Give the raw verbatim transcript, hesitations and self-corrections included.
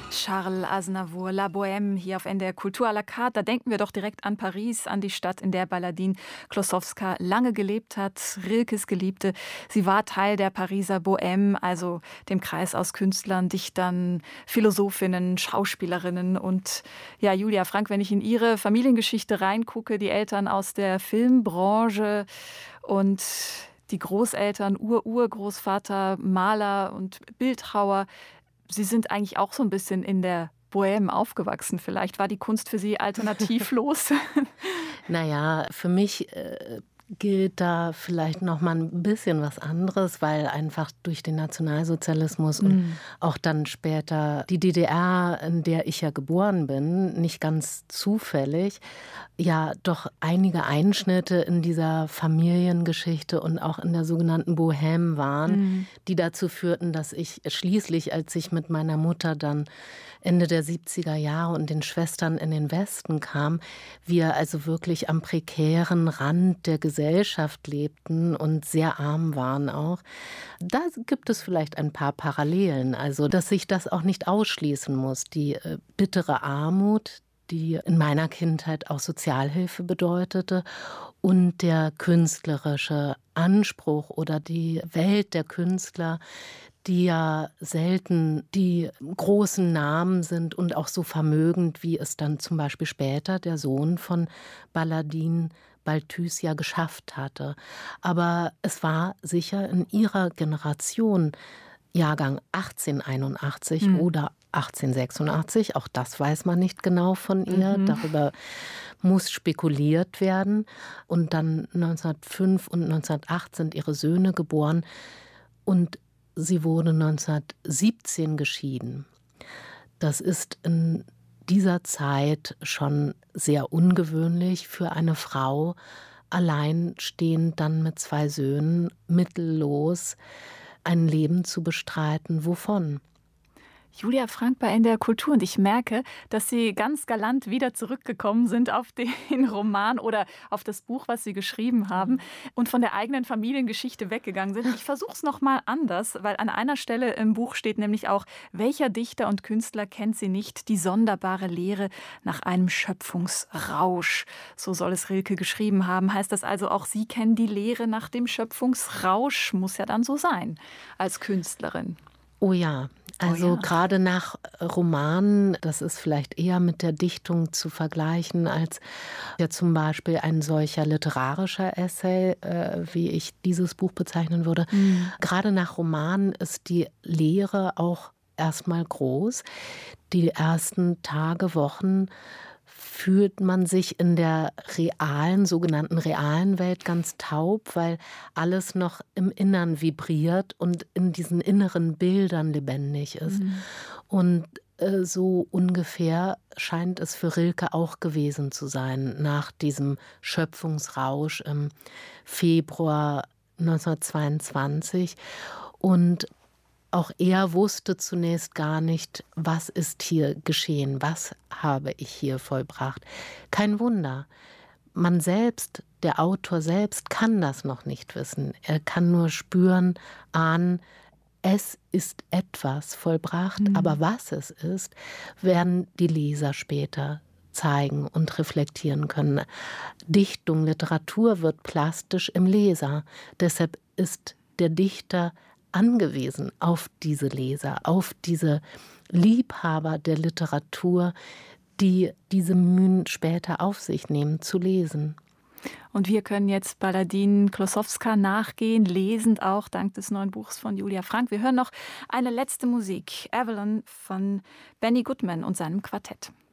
Charles Aznavour, La Bohème, hier auf N D R Kultur à la carte. Da denken wir doch direkt an Paris, an die Stadt, in der Baladine Klossowska lange gelebt hat, Rilkes Geliebte. Sie war Teil der Pariser Bohème, also dem Kreis aus Künstlern, Dichtern, Philosophinnen, Schauspielerinnen. Und ja, Julia Frank, wenn ich in Ihre Familiengeschichte reingucke, die Eltern aus der Filmbranche und die Großeltern, Ur-Urgroßvater, Maler und Bildhauer, Sie sind eigentlich auch so ein bisschen in der Bohème aufgewachsen. Vielleicht war die Kunst für Sie alternativlos? Naja, für mich äh, gilt da vielleicht noch mal ein bisschen was anderes, weil einfach durch den Nationalsozialismus mm. und auch dann später die D D R, in der ich ja geboren bin, nicht ganz zufällig, ja doch einige Einschnitte in dieser Familiengeschichte und auch in der sogenannten Bohème waren, mm. die dazu führten, dass ich schließlich, als ich mit meiner Mutter dann Ende der siebziger Jahre und den Schwestern in den Westen kam, wir also wirklich am prekären Rand der Gesellschaft lebten und sehr arm waren auch. Da gibt es vielleicht ein paar Parallelen, also dass sich das auch nicht ausschließen muss. Die äh, bittere Armut, die in meiner Kindheit auch Sozialhilfe bedeutete, und der künstlerische Anspruch oder die Welt der Künstler, die ja selten die großen Namen sind und auch so vermögend, wie es dann zum Beispiel später der Sohn von Baladine Balthus ja geschafft hatte. Aber es war sicher in ihrer Generation, Jahrgang achtzehnhunderteinundachtzig mhm. oder achtzehnhundertsechsundachtzig, auch das weiß man nicht genau von ihr, mhm. darüber muss spekuliert werden. Und dann neunzehnhundertfünf und neunzehnhundertacht sind ihre Söhne geboren und sie wurde neunzehnhundertsiebzehn geschieden. Das ist in dieser Zeit schon sehr ungewöhnlich für eine Frau, alleinstehend dann mit zwei Söhnen, mittellos, ein Leben zu bestreiten. Wovon? Julia Frank bei N D R Kultur, und ich merke, dass Sie ganz galant wieder zurückgekommen sind auf den Roman oder auf das Buch, was Sie geschrieben haben, und von der eigenen Familiengeschichte weggegangen sind. Und ich versuche es nochmal anders, weil an einer Stelle im Buch steht nämlich auch: Welcher Dichter und Künstler kennt sie nicht, die sonderbare Lehre nach einem Schöpfungsrausch? So soll es Rilke geschrieben haben. Heißt das also, auch Sie kennen die Lehre nach dem Schöpfungsrausch? Muss ja dann so sein als Künstlerin. Oh ja. Also oh ja. Gerade nach Romanen, das ist vielleicht eher mit der Dichtung zu vergleichen, als ja zum Beispiel ein solcher literarischer Essay, äh, wie ich dieses Buch bezeichnen würde. Mhm. Gerade nach Romanen ist die Lehre auch erstmal groß. Die ersten Tage, Wochen fühlt man sich in der realen, sogenannten realen Welt ganz taub, weil alles noch im Innern vibriert und in diesen inneren Bildern lebendig ist. Mhm. Und äh, so ungefähr scheint es für Rilke auch gewesen zu sein, nach diesem Schöpfungsrausch im Februar neunzehnhundertzweiundzwanzig. Und auch er wusste zunächst gar nicht, was ist hier geschehen, was habe ich hier vollbracht. Kein Wunder. Man selbst, der Autor selbst, kann das noch nicht wissen. Er kann nur spüren, ahnen, es ist etwas vollbracht, mhm. aber was es ist, werden die Leser später zeigen und reflektieren können. Dichtung, Literatur wird plastisch im Leser. Deshalb ist der Dichter angewiesen auf diese Leser, auf diese Liebhaber der Literatur, die diese Mühen später auf sich nehmen, zu lesen. Und wir können jetzt Baladine Klossowska nachgehen, lesend auch, dank des neuen Buchs von Julia Frank. Wir hören noch eine letzte Musik, Avalon von Benny Goodman und seinem Quartett.